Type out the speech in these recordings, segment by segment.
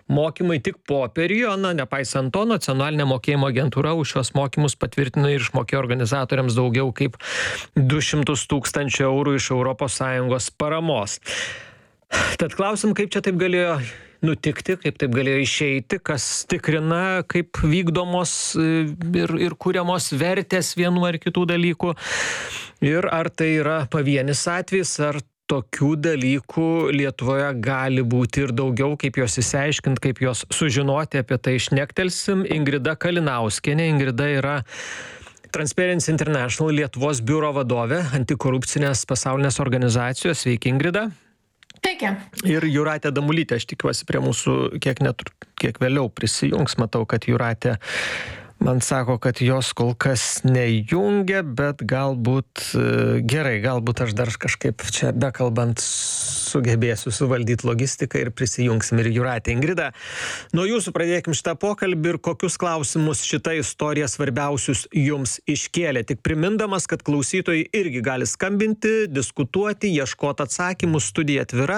mokymai tik popieriuje, na, nepaisant to, nacionalinė mokėjimo agentūra už šios mokymus patvirtino ir išmokėjo organizatoriams daugiau kaip 200 000 eurų iš ES paramos. Tad klausim, kaip čia taip galėjo nutikti, kaip taip galėjo išeiti, kas tikrina, kaip vykdomos ir kuriamos vertės vienų ar kitų dalykų. Ir ar tai yra pavienis atvejis, ar tokių dalykų Lietuvoje gali būti ir daugiau, kaip juos išsiaiškinti, kaip juos sužinoti, apie tai šnektelsim. Ingrida Kalinauskienė. Ingrida yra Transparency International Lietuvos biuro vadovė, antikorupcinės pasaulinės organizacijos. Sveiki, Ingrida. Sveiki. Ir Jūratė Damulytė, aš tikiuosi, prie mūsų kiek vėliau prisijungs. Matau, kad Jūratė man sako, kad jos kol kas nejungia, bet galbūt gerai, galbūt aš dar kažkaip čia bekalbant sugebėsiu suvaldyti logistiką ir prisijungsim ir Jūratė. Ingrida, nuo jūsų pradėkim šitą pokalbį ir kokius klausimus šita istorija svarbiausius jums iškėlė. Tik primindamas, kad klausytojai irgi gali skambinti, diskutuoti, ieškoti atsakymų. Studija atvira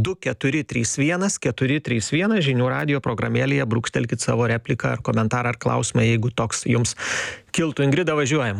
2431 431 žinių radijo programėlėje. Brūkštelkit savo repliką ar komentarą ar klausimą, jeigu toks jums kiltų. Ingrida, važiuojam.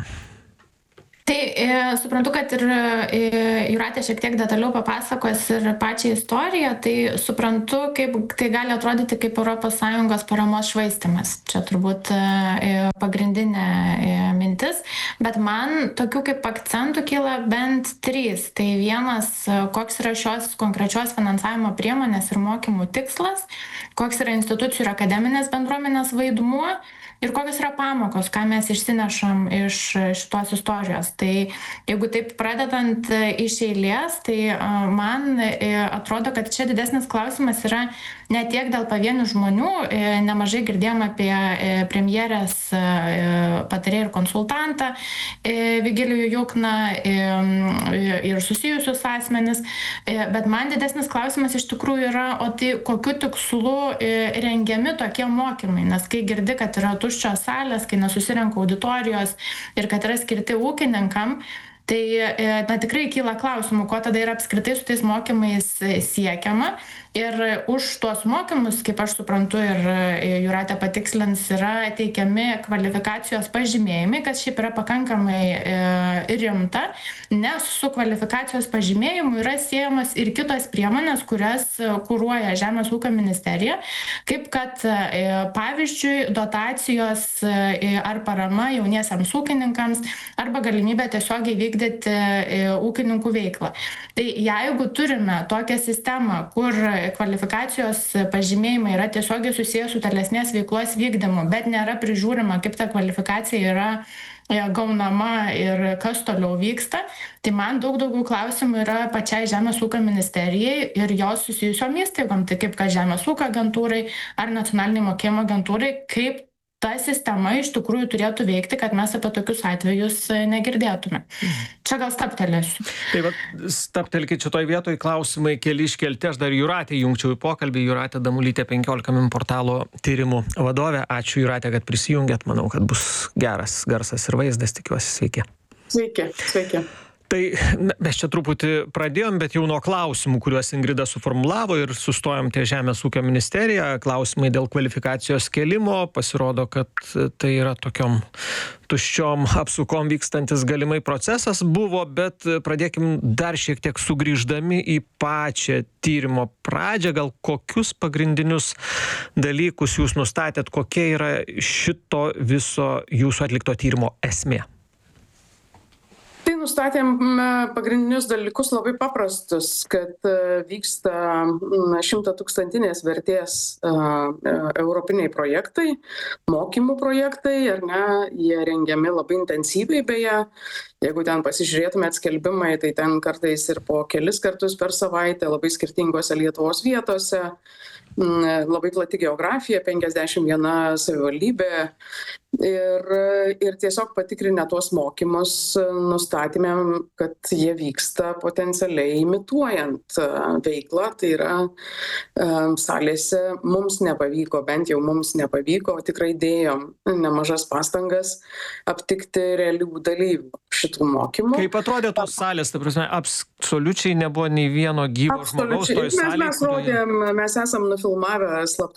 Tai suprantu, kad ir Jūratė šiek tiek detaliau papasakos ir pačią istoriją, tai suprantu, kaip tai gali atrodyti kaip ES paramos švaistymas. Čia turbūt pagrindinė mintis, bet man tokių kaip akcentų kyla bent 3. Tai vienas, koks yra šios konkrečios finansavimo priemonės ir mokymų tikslas, koks yra institucijų ir akademinės bendruomenės vaidmuo, ir kokios yra pamokos, ką mes išsinešam iš šitos istorijos. Tai jeigu taip pradedant iš eilės, tai man atrodo, kad čia didesnis klausimas yra ne tiek dėl pavienių žmonių. Nemažai girdėjom apie premjerės patarėją ir konsultantą Vigilijų Jukną ir susijusius asmenis. Bet man didesnis klausimas iš tikrųjų yra, o tai kokiu tikslu rengiami tokie mokymai? Nes kai girdi, kad yra tuščios salės, kai nesusirenka auditorijos ir kad yra skirti ūkininkam, tai tikrai kyla klausimų, ko tada yra apskritai su tais mokymais siekiama. Ir už tuos mokymus, kaip aš suprantu ir Jūratė patikslins, yra teikiami kvalifikacijos pažymėjimai, kas šiaip yra pakankamai rimta, nes su kvalifikacijos pažymėjimu yra siejamos ir kitos priemonės, kurias kuruoja Žemės ūkio ministerija, kaip kad pavyzdžiui dotacijos ar parama jauniesiams ūkininkams arba galimybė tiesiogiai vykdyti ūkininkų veiklą. Tai jeigu turime tokią sistemą, kur kvalifikacijos pažymėjimai yra tiesiogiai susijęs su tolesnės veiklos vykdymu, bet nėra prižiūrima, kaip ta kvalifikacija yra gaunama ir kas toliau vyksta, tai man daug daugiau klausimų yra pačiai Žemės ūkio ministerijai ir jos susijusiom įstaigom, tai kaip kad Žemės ūkio agentūrai ar nacionaliniai mokėjimo agentūrai, kaip ta sistema iš tikrųjų turėtų veikti, kad mes apie tokius atvejus negirdėtume. Čia gal staptelėsiu. Tai va, staptelkit šitoj vietoj, klausimai keli iškelti. Aš dar Jūratę jungčiau į pokalbį. Jūratė Damulytė, 15 min portalo tyrimų vadovė. Ačiū, Jūratė, kad prisijungėt. Manau, kad bus geras garsas ir vaizdas. Tikiuosi. Sveiki. Sveiki, sveiki. Tai mes čia truputį pradėjom, bet jau nuo klausimų, kuriuos Ingrida suformulavo ir sustojom ties Žemės ūkio ministerija. Klausimai dėl kvalifikacijos kėlimo. Pasirodo, kad tai yra tokiom tuščiom apsukom vykstantis galimai procesas buvo, bet pradėkim dar šiek tiek sugrįždami į pačią tyrimo pradžią. Gal kokius pagrindinius dalykus jūs nustatėt, kokia yra šito viso jūsų atlikto tyrimo esmė? Tai nustatėm pagrindinius dalykus labai paprastus, kad vyksta 100-tūkstantinės vertės europiniai projektai, mokymų projektai, ar ne, jie rengiami labai intensyviai beje. Jeigu ten pasižiūrėtumėt skelbimai, tai ten kartais ir po kelis kartus per savaitę, labai skirtingose Lietuvos vietose, labai plati geografija, 51 savivaldybė. Ir tiesiog patikrinę tuos mokymus nustatėm, kad jie vyksta potencialiai imituojant veiklą. Tai yra salėse mums nepavyko, bent jau mums nepavyko, tikrai dėjom nemažas pastangas aptikti realių dalyvių šitų mokymų. Kaip atrodė tos salės, ta prasme, absoliučiai nebuvo nei vieno gyvo žmogaus toj salėje? Mes esam nufilmavę slaptą